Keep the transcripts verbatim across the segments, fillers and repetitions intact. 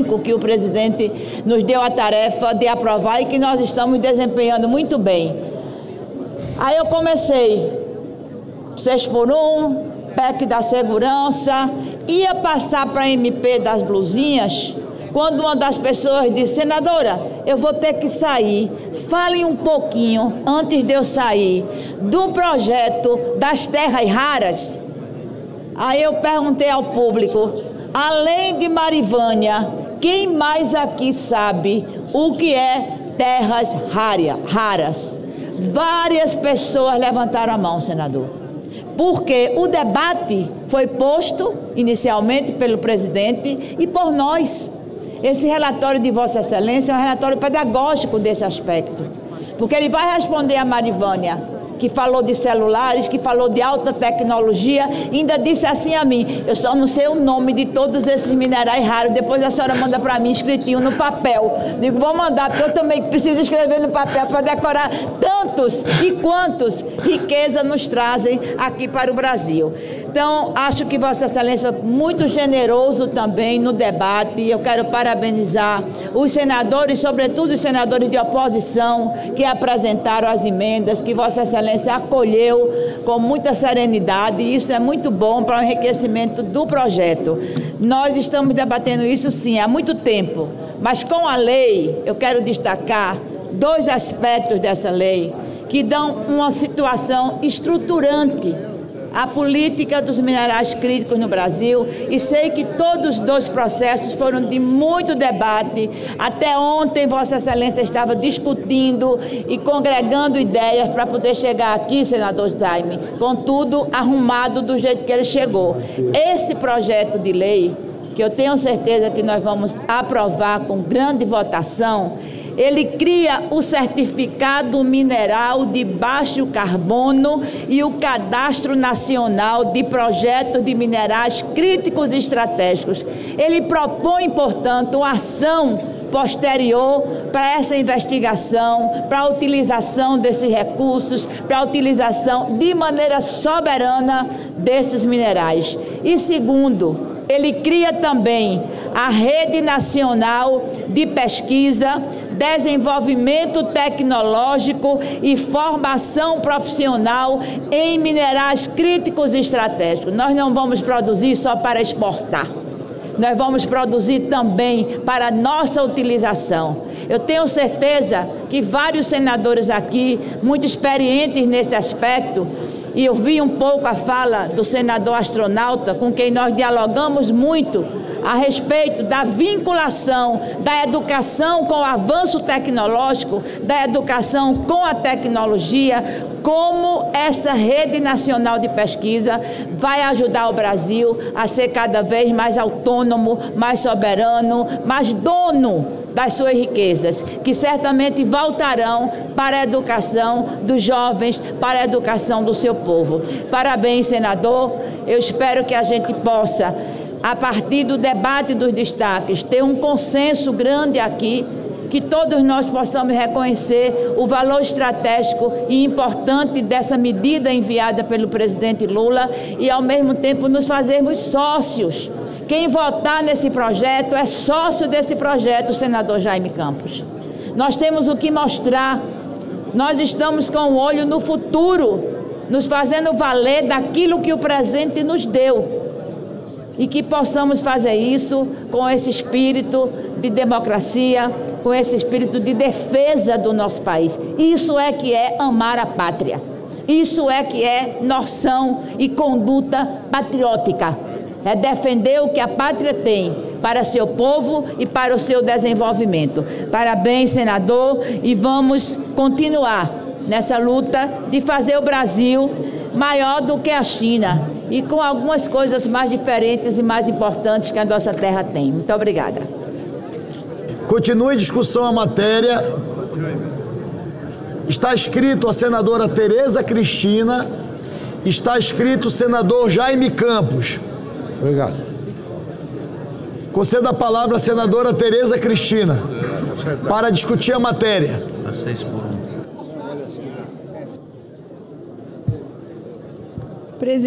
técnico que o presidente nos deu a tarefa de aprovar e que nós estamos desempenhando muito bem. Aí eu comecei, seis por um, P E C da segurança, ia passar para a M P das blusinhas, quando uma das pessoas disse: senadora, eu vou ter que sair, fale um pouquinho, antes de eu sair, do projeto das terras raras. Aí eu perguntei ao público, além de Marivânia, quem mais aqui sabe o que é terras raras? Várias pessoas levantaram a mão, senador, porque o debate foi posto inicialmente pelo presidente e por nós. Esse relatório de Vossa Excelência é um relatório pedagógico desse aspecto, porque ele vai responder a Marivânia, que falou de celulares, que falou de alta tecnologia, ainda disse assim a mim: eu só não sei o nome de todos esses minerais raros, depois a senhora manda para mim escritinho no papel. Digo, vou mandar, porque eu também preciso escrever no papel para decorar tantos e quantos riqueza nos trazem aqui para o Brasil. Então, acho que Vossa Excelência foi muito generoso também no debate. Eu quero parabenizar os senadores, sobretudo os senadores de oposição, que apresentaram as emendas, que Vossa Excelência acolheu com muita serenidade, e isso é muito bom para o enriquecimento do projeto. Nós estamos debatendo isso, sim, há muito tempo, mas com a lei, eu quero destacar dois aspectos dessa lei que dão uma situação estruturante a política dos minerais críticos no Brasil, e sei que todos os dois processos foram de muito debate. Até ontem Vossa Excelência estava discutindo e congregando ideias para poder chegar aqui, senador Jaime, com tudo arrumado do jeito que ele chegou. Esse projeto de lei, que eu tenho certeza que nós vamos aprovar com grande votação, ele cria o certificado mineral de baixo carbono e o cadastro nacional de projetos de minerais críticos e estratégicos. Ele propõe, portanto, uma ação posterior para essa investigação, para a utilização desses recursos, para a utilização de maneira soberana desses minerais. E segundo, ele cria também a Rede Nacional de Pesquisa, Desenvolvimento Tecnológico e Formação Profissional em Minerais Críticos e Estratégicos. Nós não vamos produzir só para exportar. Nós vamos produzir também para a nossa utilização. Eu tenho certeza que vários senadores aqui, muito experientes nesse aspecto, e eu vi um pouco a fala do senador astronauta, com quem nós dialogamos muito a respeito da vinculação da educação com o avanço tecnológico, da educação com a tecnologia, como essa rede nacional de pesquisa vai ajudar o Brasil a ser cada vez mais autônomo, mais soberano, mais dono das suas riquezas, que certamente voltarão para a educação dos jovens, para a educação do seu povo. Parabéns, senador. Eu espero que a gente possa, a partir do debate dos destaques, ter um consenso grande aqui, que todos nós possamos reconhecer o valor estratégico e importante dessa medida enviada pelo presidente Lula e, ao mesmo tempo, nos fazermos sócios. Quem votar nesse projeto é sócio desse projeto, senador Jaime Campos. Nós temos o que mostrar. Nós estamos com o olho no futuro, nos fazendo valer daquilo que o presente nos deu. E que possamos fazer isso com esse espírito de democracia, com esse espírito de defesa do nosso país. Isso é que é amar a pátria. Isso é que é noção e conduta patriótica. É defender o que a pátria tem para seu povo e para o seu desenvolvimento. Parabéns, senador, e vamos continuar nessa luta de fazer o Brasil maior do que a China e com algumas coisas mais diferentes e mais importantes que a nossa terra tem. Muito obrigada. Continue discussão a matéria. Está escrito a senadora Tereza Cristina, está escrito o senador Jaime Campos. Obrigado. Conceda a palavra à senadora Tereza Cristina para discutir a matéria.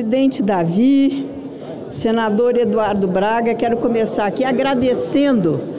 Presidente Davi, senador Eduardo Braga, quero começar aqui agradecendo